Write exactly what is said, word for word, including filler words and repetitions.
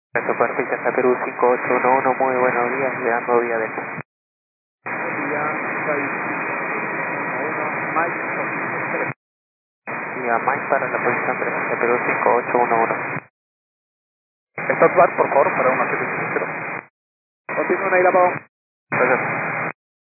Superficie Santa Perú cinco ocho uno uno, muy buenos días, llegando vía de Buen día, seis uno Mike dos tres. vía Mike para la posición de Santa Perú cinco ocho uno uno. Stop bar, por favor, para uno siete cinco cero. Continúa ahí la pago. Gracias.